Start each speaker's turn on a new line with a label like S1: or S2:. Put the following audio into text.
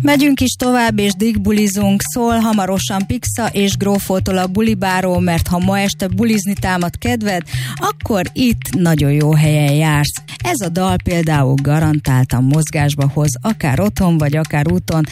S1: Megyünk is tovább, és digbulizunk. Szól hamarosan Pixa és Grófoltól a bulibáról, mert ha ma este bulizni támad kedved, akkor itt nagyon jó helyen jársz. Ez a dal például garantáltan mozgásba hoz, akár otthon vagy akár úton,